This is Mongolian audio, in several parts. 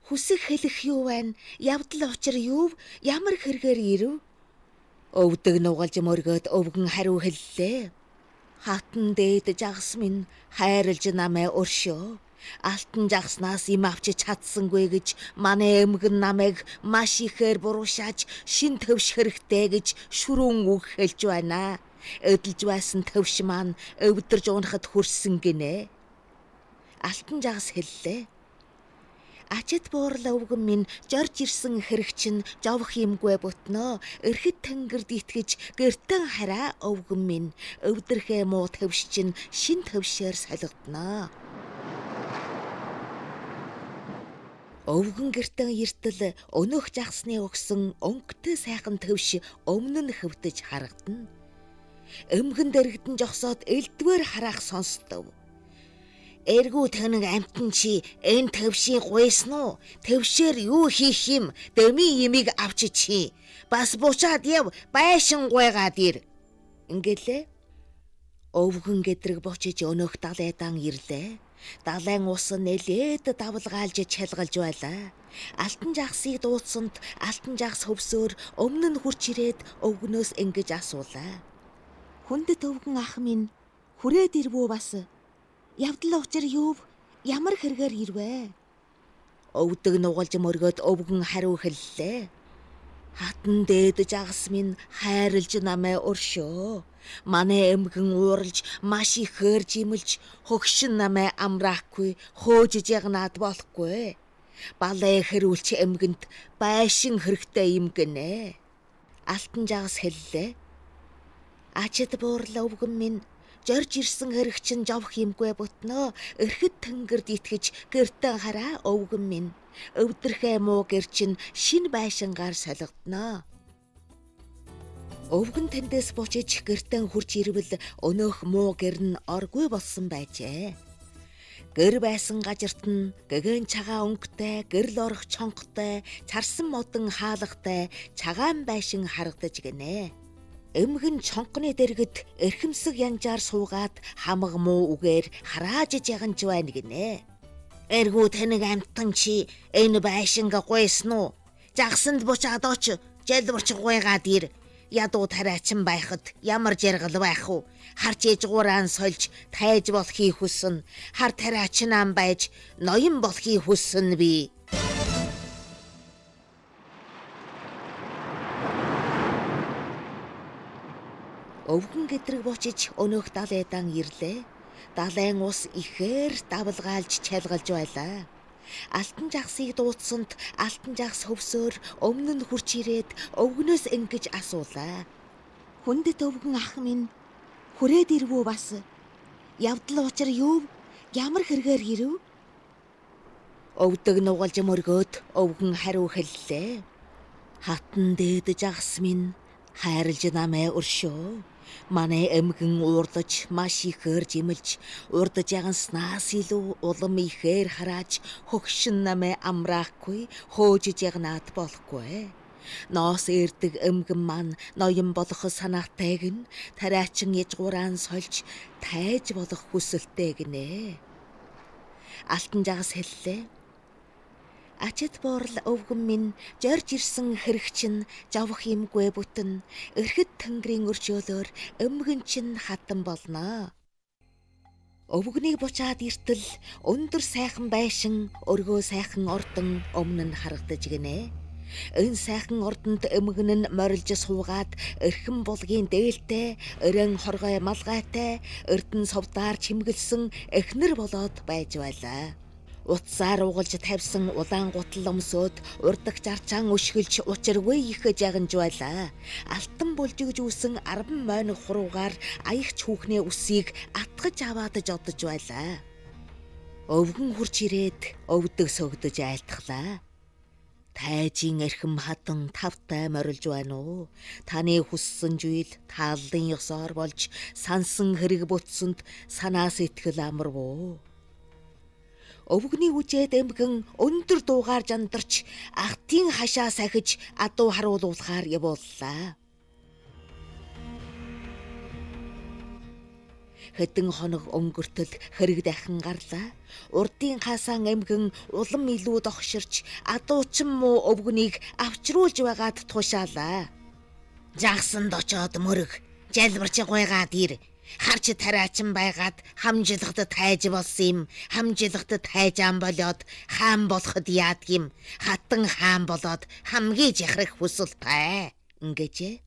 Хүсэх хэлэх юу байна? Явдал учир юу? Ямар хэрэгээр ирв? Өвдөг нугалж мөргөөд өвгөн хариу хэллээ. Хатан дээд жагс минь хайрлж намайг өршөө. Алтан жагснаас им авч чадсангүй гэж манай эмгэн намайг маш ихээр буруушааж шин төвш хэрэгтэй гэж шүрүүн үг хэлж байна. Өдөлж байсан төвш маань өвдөрж унахад хүрсэн гинэ. Алтан жагс хэллээ. Ачид буурал өвгөн минь жорж ирсэн хэрэг чинь жовх юмгүй бүтнөө. Эрхэд тэнгэрд итгэж гэртэн хараа өвгөн минь өвдөрхөө муу төвш чинь шин төвшөөр солигдноо. Өвгөн гэртэн эртэл өнөөх жагсны өгсөн өнгөтэй сайхан төвш өмнө нь хөвдөж харагдана. Эмгэн дэрэгдэн жогсоод элдвэр хараах сонстов. Эргүү тэнэг амтан чи энэ төвшийг гуйсан уу? Төвшээр юу хийх юм? Дэми имийг авч чи. Бас буучаад яв байшин гуйгаад ир. Ингэлээ. Өвгөн гэдрэг бочиж өнөөх далайдан ирлээ. Далайн ус нэлээд давлгаалж чалгалж байлаа. Алтан жагсыг дуудсанд алтан жагс хөвсөөр өмнө нь хурч ирээд өвгнөөс ингэж асуулаа. Хүндэт өвгөн ах минь хүрээд ирвүү бас? Явдал учир юу? Ямар хэрэгээр ирвэ? Өвдөг нугалж мөргөөд өвгөн хариу хэллээ. Хатан дээд жагс минь хайрлж намайг өршөө. Манай эмгэн ууралж маш ихээр жимэлж хөгшин намайг амраахгүй хоожж ягнаад болохгүй. Балай хэрүүлч эмгэнд байшин хэрэгтэй юм гинэ. Алтан жагс хэллээ. Ачид буурал өвгөн минь жорж ирсэн хэрэг чинь жовх юмгүй бүтнөө. Эрхэд тэнгэрд итгэж гэртэн хараа өвгөн минь өвдөрхөө муу гэр чинь шин байшингаар солигдноо. Өвгөн тэндээс буучиж гэртэн хурж ирвэл өнөөх муу гэр нь оргүй болсон байжээ. Гэр байсан газарт нь гэгэн цагаан өнгөтэй, гэрэл орох чонготой, чарсан модон хаалгатай цагаан байшин харагдаж гинэ. Эмгэн чонгоны дэргэд эрхэмсэг янжаар суугаад хамаг муу үгээр хараажж яганж байна гинэ. Эргүү тэнэг амтан чи энэ байшинга гуйсан уу? Жагсанд буучаад оч жэлбэрч гуйгаад ир. Ядуу тарайчин байхад ямар жаргал байх вэ? Харч ээжгуурaan сольж тайж болохыг хүснэ. Хар тарайчнаа байж ноён болохыг хүснэ би. Өвгөн гэдрэг буучиж өнөөх далайдан ирлээ. Далайн ус ихээр давлгаалж чалгалж байлаа. Алтан жагсыг дуудсанд алтан жагс хөвсөөр өмнө нь хурч ирээд өвгнөөс ингэж асуулаа. Хүндэт өвгөн ах минь хүрээд ирвүү бас? Явдал учир юу? Ямар хэрэгээр ирв? Өвдөг нугалж мөргөөд өвгөн хариу хэллээ. Хатан дээд жагс минь хайрлж намайг өршөө. Манай эмгэн уурдаж маш ихээр жимэлж урдаж яганснаас илүү улам ихээр харааж хөгшин намайг амраахгүй хоожж ягнаад болохгүй. Ноос эрдэг эмгэн маань ноён болох санаатайг нь тарайчин ээжгуурaan сольж тайж болох хүсэлтэй гинэ. Алтан жагс хэллээ. Ачид буурал өвгөн минь жорж ирсэн хэрэг чинь жовх юмгүй бүтэн. Эрхэд тэнгэрийн өршөөлөөр эмгэн чинь хатан болноо. Өвгөнийг буучаад иртэл өндөр сайхан байшин өргөө сайхан ордон өмнө нь харагдаж гинэ. Энэ сайхан ордонд эмгэн нь морилж суугаад эрхэм булгийн дээлтэй, өрөн хоргой малгайтай, эрдэн совдаар чимгэлсэн эхнэр болоод байж байлаа. Утсаар угалж тавьсан улаан гутал өмсөд урдагч арчаан өшгөлж учиргүй ихэж яганж байлаа. Алтан булжигж үүсэн 10 мойн хуруугаар аягч хүүхнээ үсийг атгаж аваад жодож байлаа. Өвгөн хурч ирээд өвдөг сөгдөж айлтглаа. Тайжийн эрхэм хатан тавтай морилж байна уу? Таны хүссэн зүйл тааллын ёсоор болж сансан хэрэг бүтсэнд санаа сэтгэл амарвуу. Өвгөний үжээд эмгэн өндөр дуугаар жандарч ахтын хашаа сахиж адуу харуулуулахаар явууллаа. Хэдэн хоног өнгөртөл хэрэг дахин гарлаа. Урдын хасаан эмгэн улам илүү догширч адуучин муу өвгөнийг авчруулж байгаад тушаалаа. Жагсанд очоод мөрөг, жалбарч гуйгаад ир. Харч тариачин байгаад хамжилгад тайж болсон юм. Хамжилгад тайжаан болоод хаан болоход яадгийм. Хатан хаан болоод хамгийн жахрах хүсэлтэй. Ингэжээ.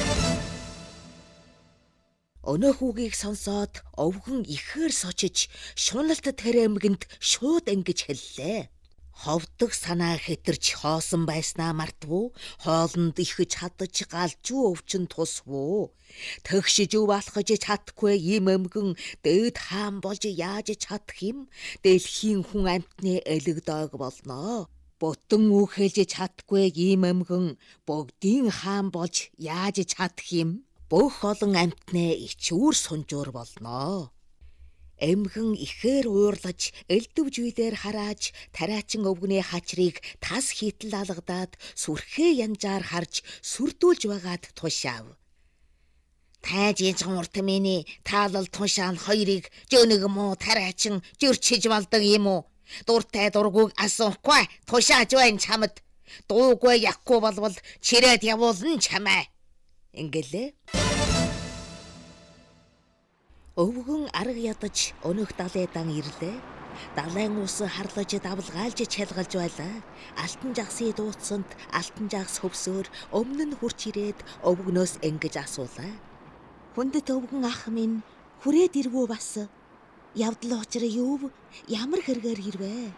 Өнөө хүүгийг сонсоод овгон ихээр сочиж шуналт тэр эмгэнд шууд ингэж хэллээ. Ховдог санаа хэтэрч хоосон байснаа мартвуу, хоолнд ихэж хадаж галжуу өвчин тусвуу. Тэгшиж алхаж чадахгүй ийм эмгэн дээд хаан болж яаж чадах юм? Дэлхийн хүн амьтны элэгдэг болно. Бутан үхэлж чадахгүй ийм эмгэн бүгдийн хаан болж яаж чадах юм? Бүх олон амьтны ичүүр сунжуур болно. Эмгэн ихээр уурлаж элдв жийлэр харааж тариачин өвгөний хачрыг тас хитэл алгадаад сүрхээ янжаар харж сүрдүүлж байгаад тушаав. Тайж ижгэн урт миний таалал тушаан хоёрыг жөнөг муу тариачин жөрчиж болдог юм уу? Дуртай дургуг асуухгүй тушааж байна чамд. Дуугүй яхгүй болвол чирээд явуулна чамаа. Ингэлээ. Өвгөн арга ядаж өнөх далайдан ирлээ. Далайн ус харлаж давлгаалж чалгалж байлаа. Алтан жагсыг дууцсанд алтан жагс хөвсөөр өмнө нь хурч ирээд өвгнөөс ингэж асуулаа. Хүндэт өвгөн ах минь хүрээд ирвүү бас. Явдал учраа юу? Ямар хэрэгээр ирвэ?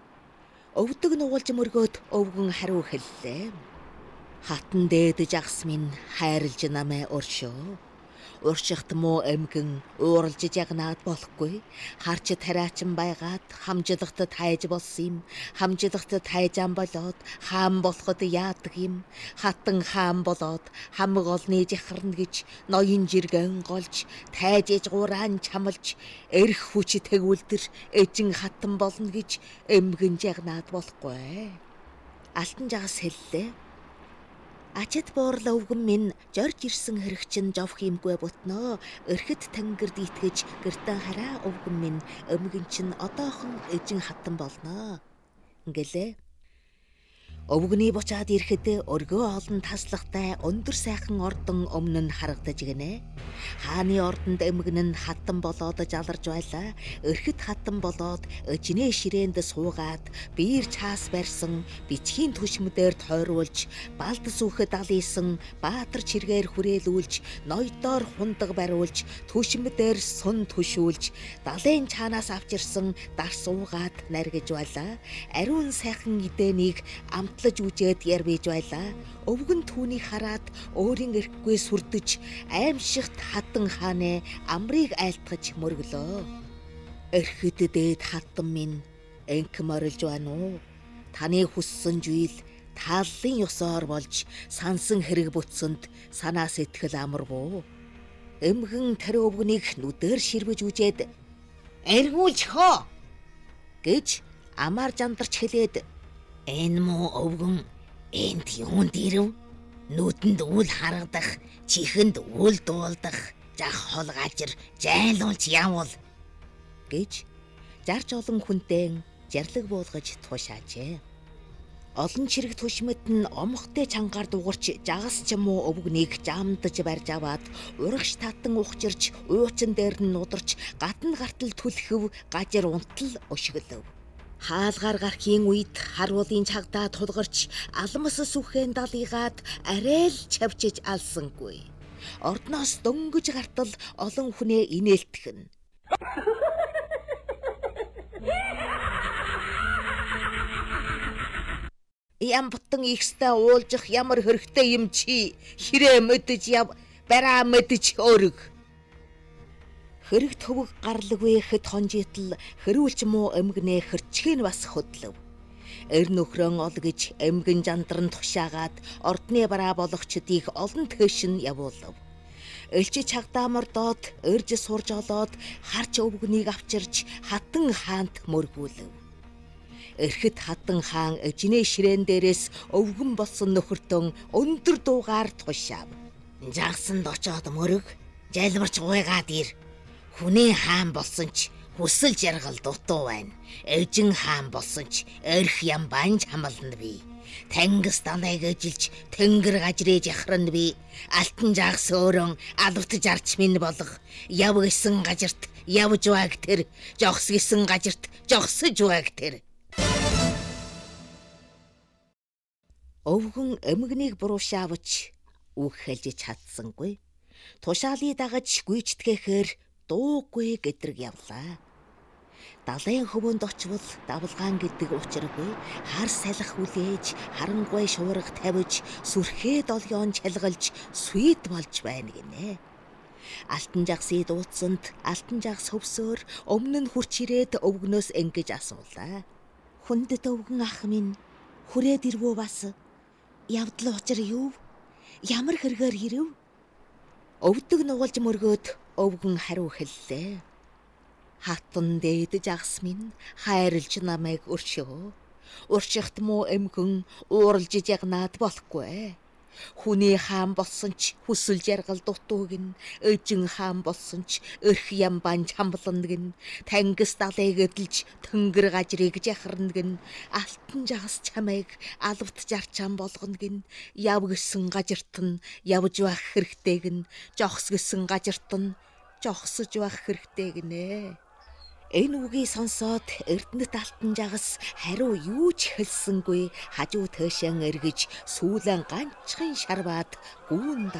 Өвдөг нугалж мөргөөд өвгөн хариу хэллээ. Хатан дээд жагс минь хайрлж намайг өршөө. Уршигт муу эмгэн ууралж ягнаад болохгүй. Харч тариачин байгаад хамжилгад тайж болсон юм. Хамжилгад тайжаан болоод хаан болоход яадаг юм. Хатан хаан болоод хамаг олны жахарна гэж ноён жиргэн голж тайж ижгууран чамлж эрх хүч тэгүүлдэр эжин хатан болно гэж эмгэн жагнаад болохгүй. Алтан жагас хэллээ. Ачид буурлаа өвгөн минь жорж ирсэн хэрэг чинь жовх юмгүй бутноо. Өрхөд тэнгэрд итгэж гэртэн хараа өвгөн минь өмгөн чинь одоохон эжин хатан болноо. Ингэлээ. Өвгөний бочаад ирэхэд өргөө олон таслагтай өндөр сайхан ордон өмнө нь харагдаж гинэ. Хааны ордонд эмгэн нь хатан болоод жаларж байлаа. Өрхөд хатан болоод эжнээ ширээнд суугаад биер чаас барьсан бичгийн түшмдээр тойруулж балд сүхэд алийсан баатар чиргээр хүрээлүүлж ноёдоор хундаг бариулж түшмдээр сун түшүүлж далайн чаанаас авчирсан дарс уугаад наргиж байлаа. Ариун сайхан эдэнийг амтлаж үжээд ярвэж байлаа. Өвгөн түүнийг хараад өөрийн эрхгүй сүрдэж аимшигт хатан хааны амрыг айлтгаж мөргөлөө. Эрхэд дээд хатан минь энх морилж байна уу? Таны хүссэн жийл тааллын ёсоор болж сансан хэрэг бүтсэнд санаа сэтгэл амарвуу. Эмгэн тэр өвгөнийг нүдээр ширвэж үжээд эргүүлж хөө гэж амар жандарч хэлээд энэ муу өвгөн энд юунд ирэв? Нүдэнд үл харагдах, чихэнд үл дуулдах, жах хол гажир жайлуулж явуул гэж зарж олон хүнтэй жарлаг буулгаж тушаажээ. Олон чирэг түшмэд нь омхтой чангаар дуурч жагас ч юм уу өвгөнийг жамдаж барьж аваад урагш татан ухчирч уучин дээр нь нударч гатан гартал түлхэв гажир унтал өшгөлөв. Хаалгаар гархийн үед харуулын чагдаа тулгарч алмас сүхэн далыгаад арай л чавчиж алсангүй. Ордноос дөнгөж гартал олон хүнээ инээлтгэн. Ям бутан ихстэй уулжих ямар хэрэгтэй юм чи? Хэрэг мэдэж яв, бараа мэдэж өрг. Хэрэг төвөг гарлаггүй хэд хонжитал хэрүүлч муу эмгэнээ хэрчгэн бас хөдлөв. Эр нөхрөн ол гэж эмгэн жандран тушаагаад ордны бараа болгочдыг олон тэшин явуулав. Элчи чагдаа мордоод өрж сурж олоод харч өвгөнийг авчирч хатан хаант мөргүүлв. Эрхэд хатан хаан эжнээ ширээн дээрээс өвгөн болсон нөхөртөн өндөр дуугаар тушаав. Жагсанд очоод мөрөг, жалбарч гуйгаад ир. Хүний хаан болсон ч хүсэл жаргал дутуу байна. Эжин хаан болсон ч эрх ям банж хамална би. Тэнгис далайг эжилж тэнгэр гажрээж яхран би. Алтан жаагс өрөн алвтж арч минь болох. Яв гисэн гажирт явж байг тэр. Жогс гисэн гажирт жогсож байг тэр. Өвгөн эмгнийг буруушаавч үг хэлж чадсангүй. Тушаалыг дагаж гүйцэтгээхээр дуугүй гэдрэг явлаа. Далайн хөвөнд очвол давлгаан гэдэг учиргүй хар салах хүлээж харангуй шуурга тавиж сүрхээ долгион чалгалж сүйд болж байна гинэ. Алтан жагсыг дууцсанд алтан жагс хөвсөөр өмнө нь хурч ирээд өвгнөөс ингэж асуулаа. Хүндэт өвгөн ах минь хүрээд ирвөө бас явдал учир юу? Ямар хэрэгээр ирэв? Өвдөг нугалж мөргөөд өвгөн хариу хэллээ. Хатан дээд жагс минь хайрлж намайг өршөө. Уршихт муу эмгэн ууралж ягнаад болохгүй. Хүний хаан болсон ч хүсэл жаргал дутууг нь, эжин хаан болсон ч эрх ям банж хамбланд гин, тэнгис далайг эдэлж тэнгэр гажрыг жахарна гин, алтан жагс чамайг алвт жарчаан болгоно гин, яв гисэн гажирт нь явж байх хэрэгтэй гин, жогс гисэн гажирт нь жогсож байх хэрэгтэй гинэ. Энэ үгийг сонсоод Эрдэнэт алтан жагс хариу юу ч хэлсэнгүй хажуу тойшоо эргэж сүүлэн ганцхан шарваад гүүн